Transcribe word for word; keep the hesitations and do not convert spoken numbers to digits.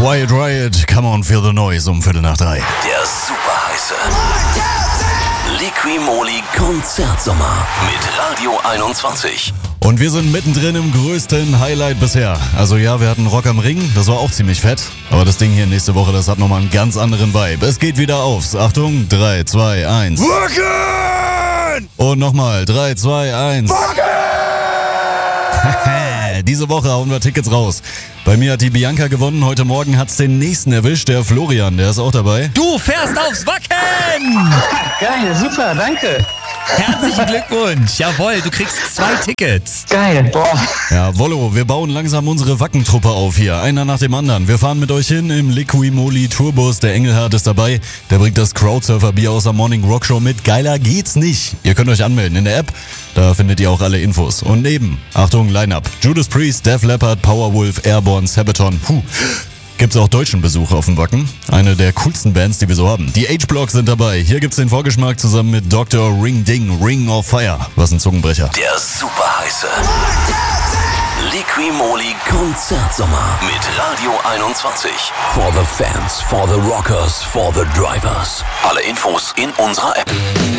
Quiet Riot, come on, feel the noise um Viertel nach drei. Der super heiße Liqui-Moly Konzertsommer mit Radio einundzwanzig. Und wir sind mittendrin im größten Highlight bisher. Also ja, wir hatten Rock am Ring, das war auch ziemlich fett. Aber das Ding hier nächste Woche, das hat nochmal einen ganz anderen Vibe. Es geht wieder aufs. Achtung, drei, zwei, eins. Wacken! Und nochmal, drei, zwei, eins. Diese Woche hauen wir Tickets raus. Bei mir hat die Bianca gewonnen. Heute Morgen hat's den nächsten erwischt, der Florian. Der ist auch dabei. Du fährst aufs Wacken! Geil, super, danke. Herzlichen Glückwunsch. Jawohl, du kriegst zwei Tickets. Geil, boah. Ja, Wollo, wir bauen langsam unsere Wackentruppe auf hier. Einer nach dem anderen. Wir fahren mit euch hin im Liqui-Moly Tourbus. Der Engelhardt ist dabei. Der bringt das Crowdsurfer-Bier aus der Morning Rock Show mit. Geiler geht's nicht. Ihr könnt euch anmelden in der App. Da findet ihr auch alle Infos. Und neben, Achtung, Line-Up. Judas Priest, Def Leppard, Powerwolf, Airborne, Sabaton. Puh. Gibt's auch deutschen Besuch auf dem Wacken. Eine der coolsten Bands, die wir so haben. Die H-Block sind dabei. Hier gibt's den Vorgeschmack zusammen mit Doktor Ring Ding, Ring of Fire. Was ein Zungenbrecher. Der super heiße Liqui-Moly Konzertsommer mit Radio einundzwanzig. For the fans, for the rockers, for the drivers. Alle Infos in unserer App.